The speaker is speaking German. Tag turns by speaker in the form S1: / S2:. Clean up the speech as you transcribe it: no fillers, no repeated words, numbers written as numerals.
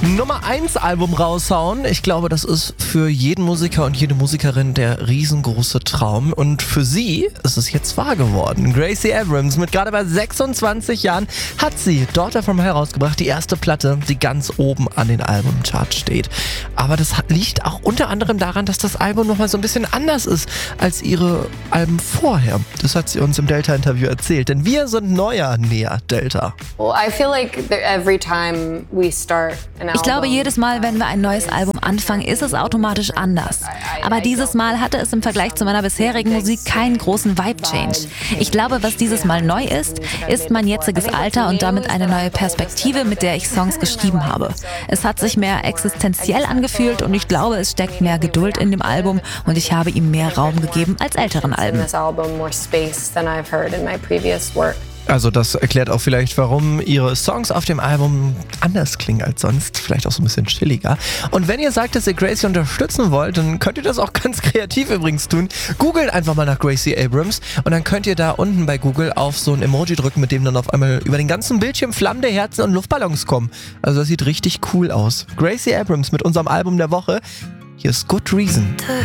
S1: Nummer 1 Album raushauen. Ich glaube, das ist für jeden Musiker und jede Musikerin der riesengroße Traum. Und für sie ist es jetzt wahr geworden. Gracie Abrams mit gerade bei 26 Jahren hat sie Daughter from Hell rausgebracht. Die erste Platte, die ganz oben an den Albumcharts steht. Aber das liegt auch unter anderem daran, dass das Album nochmal so ein bisschen anders ist als ihre Alben vorher. Das hat sie uns im Delta-Interview erzählt. Denn wir sind neuer näher Delta.
S2: Ich glaube, jedes Mal, wenn wir ein neues Album anfangen, ist es automatisch anders. Aber dieses Mal hatte es im Vergleich zu meiner bisherigen Musik keinen großen Vibe-Change. Ich glaube, was dieses Mal neu ist mein jetziges Alter und damit eine neue Perspektive, mit der ich Songs geschrieben habe. Es hat sich mehr existenziell angefühlt und ich glaube, es steckt mehr Geduld in dem Album und ich habe ihm mehr Raum gegeben als älteren Alben.
S1: Also das erklärt auch vielleicht, warum ihre Songs auf dem Album anders klingen als sonst. Vielleicht auch so ein bisschen chilliger. Und wenn ihr sagt, dass ihr Gracie unterstützen wollt, dann könnt ihr das auch ganz kreativ übrigens tun. Googelt einfach mal nach Gracie Abrams und dann könnt ihr da unten bei Google auf so ein Emoji drücken, mit dem dann auf einmal über den ganzen Bildschirm flammende Herzen und Luftballons kommen. Also das sieht richtig cool aus. Gracie Abrams mit unserem Album der Woche. Hier ist Good Reason.